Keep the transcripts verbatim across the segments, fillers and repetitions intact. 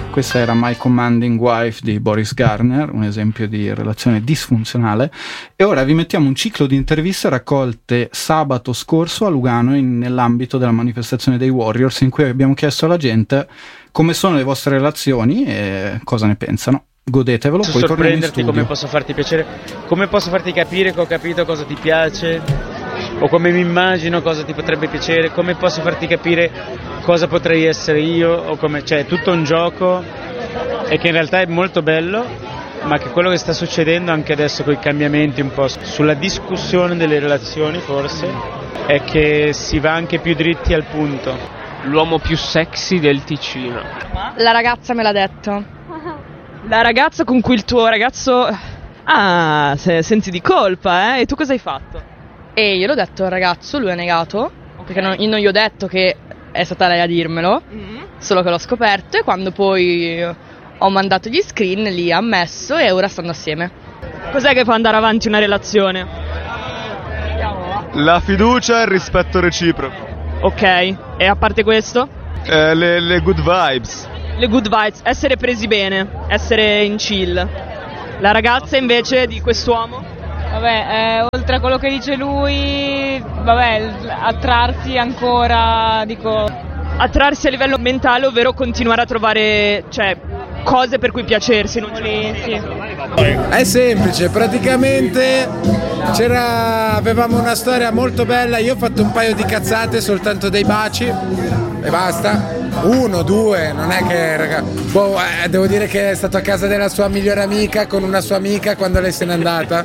Questa era My Commanding Wife di Boris Garner, un esempio di relazione disfunzionale. E ora vi mettiamo un ciclo di interviste raccolte sabato scorso a Lugano in, nell'ambito della manifestazione dei Warriors, in cui abbiamo chiesto alla gente come sono le vostre relazioni e cosa ne pensano. Godetevelo, Posso poi torniamo in sorprenderti, studio. come posso farti piacere, come posso farti capire che ho capito cosa ti piace, o come mi immagino cosa ti potrebbe piacere, come posso farti capire cosa potrei essere io, o come, cioè è tutto un gioco e che in realtà è molto bello, ma che quello che sta succedendo anche adesso con i cambiamenti un po' sulla discussione delle relazioni forse è che si va anche più dritti al punto. L'uomo più sexy del Ticino. La ragazza me l'ha detto. La ragazza con cui il tuo ragazzo... Ah, se, sensi di colpa, eh? E tu cosa hai fatto? E io l'ho detto al ragazzo, lui ha negato, okay. Perché non, io non gli ho detto che è stata lei a dirmelo, mm-hmm. Solo che l'ho scoperto e quando poi ho mandato gli screen lì ha ammesso e ora stanno assieme. Cos'è che fa andare avanti una relazione? La fiducia e il rispetto reciproco. Ok, e a parte questo? Eh, le, le good vibes. Le good vibes, essere presi bene, essere in chill. La ragazza invece di quest'uomo? Vabbè, eh, oltre a quello che dice lui, vabbè, attrarsi ancora, dico... Attrarsi a livello mentale, ovvero continuare a trovare, cioè, cose per cui piacersi, non sì, sì. È semplice, praticamente c'era, avevamo una storia molto bella, io ho fatto un paio di cazzate, soltanto dei baci e basta. Uno, due, non è che raga, boh, eh, devo dire che è stato a casa della sua migliore amica con una sua amica quando lei se n'è andata.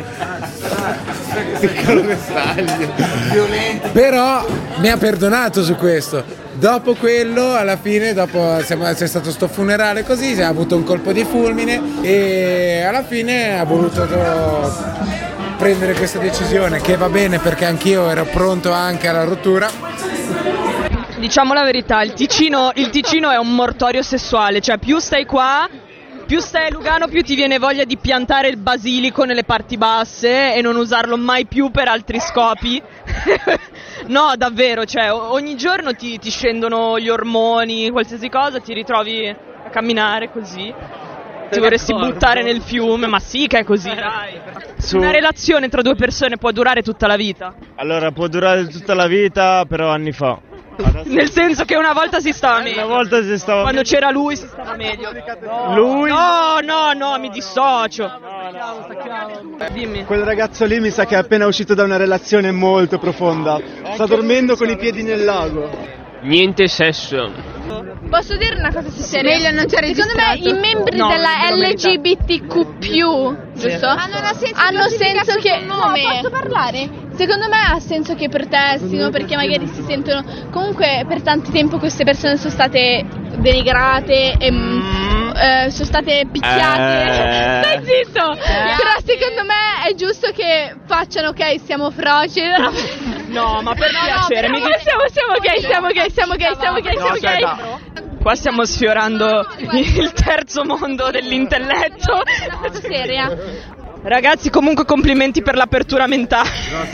Piccolo messaggio. Però mi ha perdonato su questo. Dopo quello, alla fine, dopo siamo, c'è stato sto funerale così, ha avuto un colpo di fulmine e alla fine ha voluto prendere questa decisione, che va bene perché anch'io ero pronto anche alla rottura. Diciamo la verità, il Ticino, il Ticino è un mortorio sessuale, cioè più stai qua, più stai a Lugano, più ti viene voglia di piantare il basilico nelle parti basse e non usarlo mai più per altri scopi. No, davvero, cioè ogni giorno ti, ti scendono gli ormoni, qualsiasi cosa, ti ritrovi a camminare così. Ti vorresti buttare nel fiume, ma sì che è così, dai. Su... Una relazione tra due persone può durare tutta la vita? Allora, può durare tutta la vita, però anni fa. Adesso... Nel senso che una volta si stava meglio. Una volta si stava Quando c'era lui si stava meglio. No. Lui? No, no, no, mi dissocio. No, no, no. Dimmi. Quel ragazzo lì mi sa che è appena uscito da una relazione molto profonda. Sta dormendo con i piedi nel lago. Niente sesso. Posso dire una cosa seria? Meglio non c'è Secondo me i membri no, della L G B T Q più, sì. Giusto? Hanno, una senso, hanno senso che... No, posso parlare? Secondo me ha senso che protestino perché magari si sentono... Comunque per tanto tempo queste persone sono state denigrate e mm. eh, sono state picchiate. Eh. Stai zitto! Eh. Però secondo me è giusto che facciano ok, siamo froci. No, ma per no, piacere, no, mi dico... siamo, siamo gay, siamo gay, siamo gay, siamo gay, siamo gay. No, qua stiamo sfiorando il terzo mondo dell'intelletto. Seria. Ragazzi, comunque complimenti per l'apertura mentale.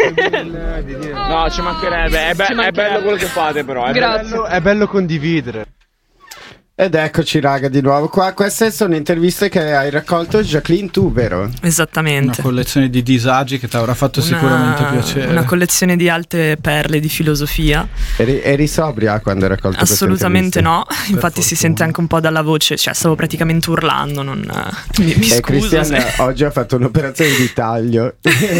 No, ci mancherebbe, è, be- ci mancherebbe. È bello quello che fate però. È bello, è bello condividere. Ed eccoci raga di nuovo qua, queste sono interviste che hai raccolto Jacqueline tu, vero? Una Esattamente. collezione di disagi che ti avrà fatto una, sicuramente piacere. Una collezione di alte perle di filosofia. Eri, eri sobria quando hai raccolto queste interviste? Assolutamente no, infatti fortuna. Si sente anche un po' dalla voce, cioè stavo praticamente urlando, non... mi, mi eh, scuso. Cristian se... oggi ha fatto un'operazione di taglio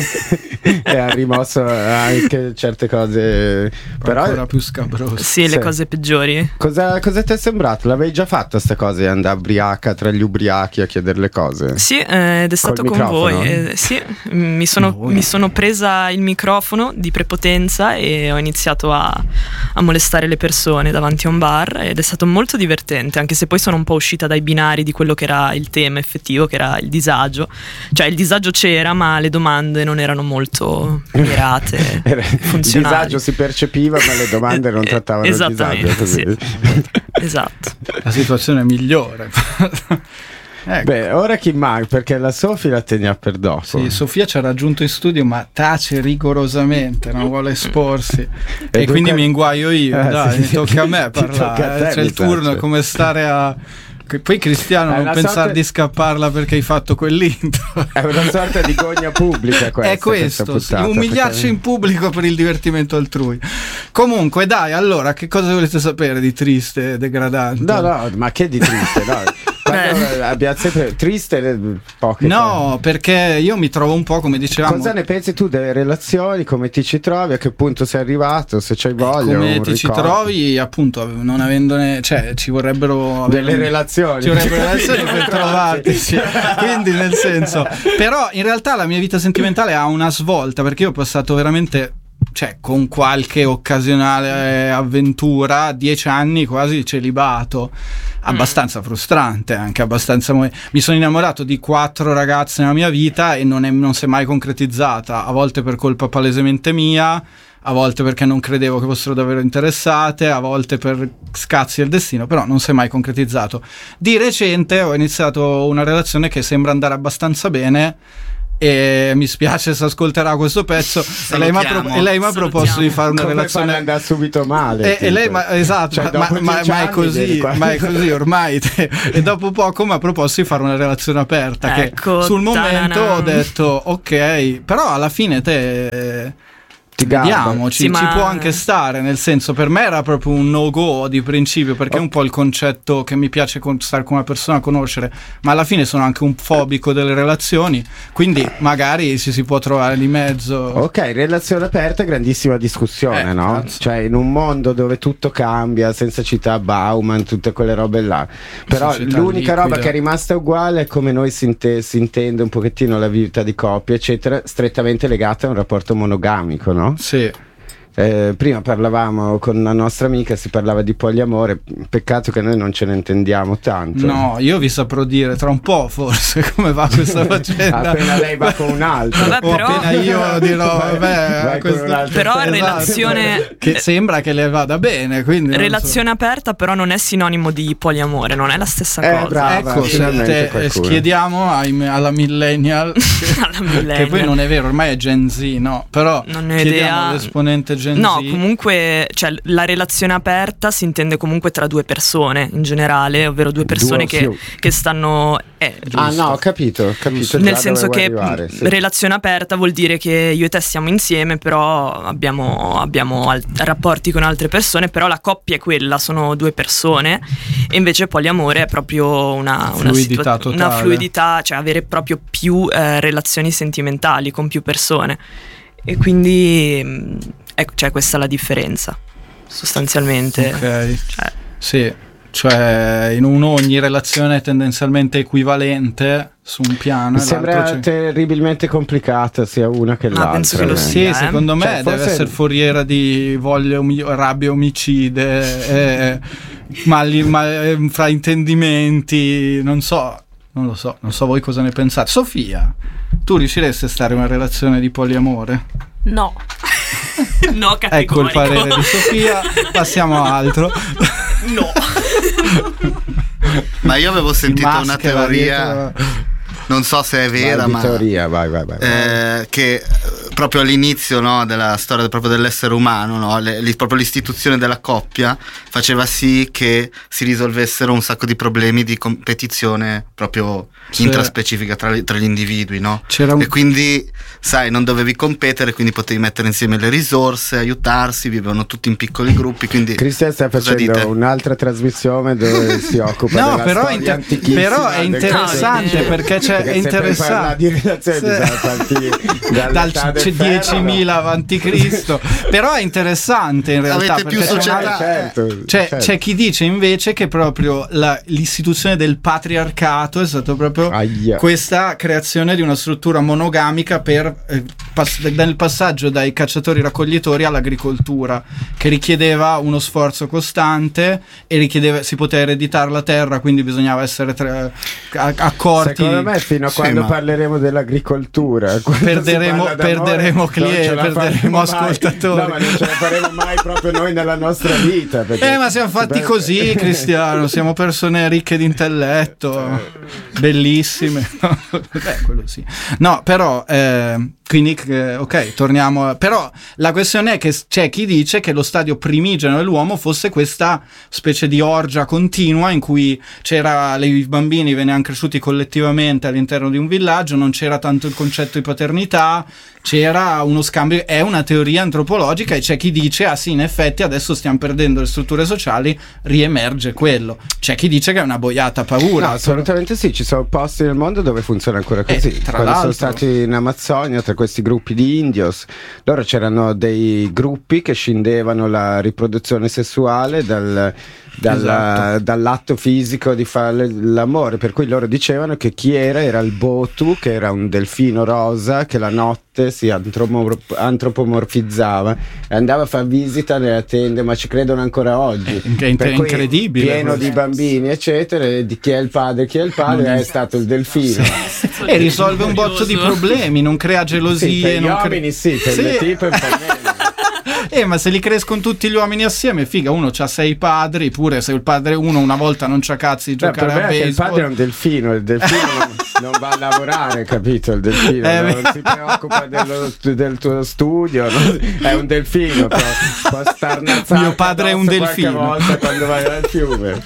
e ha rimosso anche certe cose, però ancora più scabrose. Sì, le sì. Cose peggiori. Cosa, cosa ti è sembrato? L'avevi già fatto queste cose, andare ubriaca tra gli ubriachi a chiedere le cose? Sì, eh, ed è stato con voi. Eh, sì, mi sono, mi sono presa il microfono di prepotenza e ho iniziato a, a molestare le persone davanti a un bar ed è stato molto divertente, anche se poi sono un po' uscita dai binari di quello che era il tema effettivo, che era il disagio. Cioè il disagio c'era, ma le domande non erano molto mirate, funzionali. Il disagio si percepiva, ma le domande non trattavano il disagio. Così. Sì. Esatto. La situazione migliore. Ecco. Beh, ora chi manca? Perché la Sofia la teniamo per dopo. Sì, Sofia ci ha raggiunto in studio, ma tace rigorosamente, non vuole esporsi. E, e dunque... quindi mi inguaio io. Eh, dai, sì, mi tocca a me parlare. A te, C'è il turno, come stare a Poi Cristiano, È non pensare sorta... di scapparla perché hai fatto quell'intro. È una sorta di gogna pubblica questa. È questo, puntata, umiliarci perché... in pubblico per il divertimento altrui. Comunque dai, allora, che cosa volete sapere di triste e degradante? No, no, ma che di triste, no. Abbiamo sempre triste poche no cose. Perché io mi trovo un po' come dicevamo. Cosa ne pensi tu delle relazioni, come ti ci trovi, a che punto sei arrivato, se c'hai voglia, come un ti ci ricordo. trovi, appunto, non avendone, cioè ci vorrebbero delle avere, relazioni ci vorrebbero relazioni per trovarti, sì. Quindi nel senso, però in realtà la mia vita sentimentale ha una svolta, perché io ho passato veramente, cioè con qualche occasionale avventura, dieci anni quasi celibato, abbastanza mm. frustrante, anche abbastanza mo- mi sono innamorato di quattro ragazze nella mia vita e non, è, non si è mai concretizzata, a volte per colpa palesemente mia, a volte perché non credevo che fossero davvero interessate, a volte per scazzi del destino, però non si è mai concretizzato. Di recente ho iniziato una relazione che sembra andare abbastanza bene, e mi spiace se ascolterà questo pezzo. E lei mi ha pro- proposto di fare una come relazione andare subito male, e, e lei ma, esatto cioè, ma, ma, ma è così ma è così ormai te. E dopo poco mi ha proposto di fare una relazione aperta, ecco, che sul momento ta-na-na. ho detto ok, però alla fine te Ti vediamo, ci, sì, ci ma... può anche stare, nel senso, per me era proprio un no-go di principio, perché è un po' il concetto che mi piace con, stare con una persona a conoscere, ma alla fine sono anche un fobico delle relazioni, quindi magari ci si può trovare di mezzo. Ok, relazione aperta, grandissima discussione, eh, no? cazzo. Cioè in un mondo dove tutto cambia, senza città Bauman, tutte quelle robe là, però Società l'unica liquida. roba che è rimasta uguale è come noi si, inte- si intende un pochettino la vita di coppia, eccetera, strettamente legata a un rapporto monogamico, no? Sì. Eh, prima parlavamo con la nostra amica, si parlava di poliamore, peccato che noi non ce ne intendiamo tanto. No, io vi saprò dire tra un po' forse come va questa faccenda. Appena lei va con un altro, vabbè, o però... appena io dirò vabbè, vai questo... con un altro. Però esatto, relazione che sembra che le vada bene, quindi relazione so. aperta però non è sinonimo di poliamore, non è la stessa eh, cosa. brava, ecco, se a te qualcuno. chiediamo ai, alla millennial, alla millennial, che poi non è vero, ormai è Gen Z, no? Però non ne ho chiediamo idea. all'esponente Gen No, Z. comunque, cioè, la relazione aperta si intende comunque tra due persone in generale, ovvero due persone Due che, più. che stanno eh, Ah no, ho capito, ho capito nel già senso dove che vuoi arrivare, sì. relazione aperta vuol dire che io e te stiamo insieme, però abbiamo, abbiamo al- rapporti con altre persone, però la coppia è quella, sono due persone, e invece poliamore è proprio una, una, Fluidità situa- totale. una fluidità, cioè avere proprio più eh, relazioni sentimentali con più persone, e quindi mh, ecco, cioè questa è la differenza sostanzialmente. Ok, cioè, sì, cioè in un ogni relazione è tendenzialmente equivalente su un piano. Mi e sembra l'altro c'è- terribilmente complicata sia una che Ma l'altra. penso che lo eh. Sì, eh. secondo me Cioè, deve forse- essere foriera di voglie, omi- rabbie omicide, eh, mali, ma- eh, fraintendimenti, non so, non lo so, non so voi cosa ne pensate. Sofia, tu riusciresti a stare in una relazione di poliamore? no. No, Ecco il categorico. parere di Sofia, passiamo a altro. No. Ma io avevo sentito una Maschera teoria, dietro- non so se è vera, Vai di ma teoria, vai, vai, vai. eh, che eh, proprio all'inizio, no, della storia proprio dell'essere umano, no, le- li- proprio l'istituzione della coppia faceva sì che si risolvessero un sacco di problemi di competizione proprio Sì. intraspecifica tra, tra gli individui, no? C'era un- E quindi, sai, non dovevi competere, quindi potevi mettere insieme le risorse, aiutarsi, vivevano tutti in piccoli gruppi, quindi Cristian sta cosa facendo dite? un'altra trasmissione dove si occupa No, della però, storia inter- antichissima però è del- interessante No, perché c'è, perché è se poi parla interessante di relazioni Sì. bisogna partire dal dall'età del c- ferro, diecimila avanti Cristo, però è interessante in realtà. Avete più perché c'è- società- certo, C'è, certo. c'è chi dice invece che proprio la- l'istituzione del patriarcato è stato proprio Aia. questa creazione di una struttura monogamica per eh, pass- nel passaggio dai cacciatori raccoglitori all'agricoltura, che richiedeva uno sforzo costante e richiedeva, si poteva ereditare la terra, quindi bisognava essere tra- a- accorti. Secondo me fino a Sì, quando ma- parleremo dell'agricoltura. Quando Perderemo- si parla d'amore, perderemo non clienti, ce la perderemo faremo mai. ascoltatori. No, ma non ce la faremo mai proprio noi nella nostra vita. perché- Eh, ma siamo fatti Beh, così, Cristiano. Siamo persone ricche di intelletto, bellissime. Beh, quello sì. No, però, eh, quindi, eh, ok, torniamo. a- Però la questione è che c'è chi dice che lo stadio primigenio dell'uomo fosse questa specie di orgia continua in cui c'era i bambini venivano cresciuti collettivamente all'interno di un villaggio, non c'era tanto il concetto di paternità, c'era uno scambio. È una teoria antropologica e c'è chi dice ah sì, in effetti adesso stiamo perdendo le strutture sociali, riemerge quello. C'è chi dice che è una boiata paura. No, assolutamente sì, ci sono posti nel mondo dove funziona ancora così. Eh, tra Quando sono l'altro. stati in Amazzonia, tra questi gruppi di indios, loro c'erano dei gruppi che scindevano la riproduzione sessuale dal, dalla- Esatto. dall'atto fisico di fare l'amore, per cui loro dicevano che chi era era il botu, che era un delfino rosa che la notte si antropomor- antropomorfizzava e andava a fare visita nelle tende, ma ci credono ancora oggi. È in- Per cui incredibile pieno questo. di bambini eccetera, e di chi è il padre chi è il padre è stato il delfino. E risolve un botto di problemi, non crea gelosie. Sì, per gli non cre- uomini sì, per Sì. le tipe un po' meno. Eh, ma se li crescono tutti gli uomini assieme, figa, uno c'ha sei padri, pure se il padre uno una volta non c'ha cazzi di No, il giocare a problema è che il baseball. padre è un delfino, il delfino non, non va a lavorare, capito? Il delfino Eh, non beh. si preoccupa dello- del tuo studio, no? È un delfino, può, può starnazzare Mio padre è un addosso qualche delfino. volta quando vai al fiume.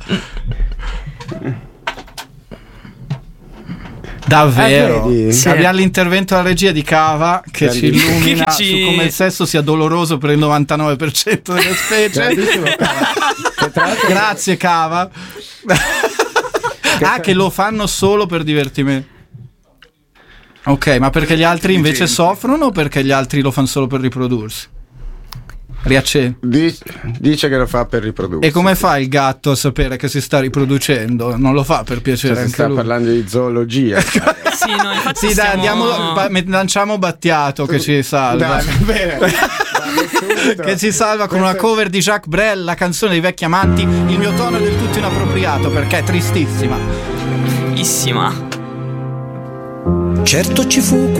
Davvero, Ah, vedi? Sì. abbiamo l'intervento alla regia di Cava che ci Grandissimo. illumina Che ci- su come il sesso sia doloroso per il novantanove per cento delle specie. Grandissimo, Cava. Che tra l'altro- Grazie Cava. Ah, che lo fanno solo per divertimento. Ok, ma perché gli altri invece soffrono o perché gli altri lo fanno solo per riprodursi? Riaccende. Dice, dice che lo fa per riprodursi. E come fa il gatto a sapere che si sta riproducendo? Non lo fa per piacere Cioè, si anche sta lui. parlando di zoologia. Sì, no, infatti Sì, dai, stiamo- andiamo, ba- met- lanciamo Battiato che ci salva. Dai, va bene. Dai, subito. Che ci salva con una Questo- cover di Jacques Brel, la canzone dei vecchi amanti. Il mio tono è del tutto inappropriato perché è tristissima. Bellissima. Certo ci fu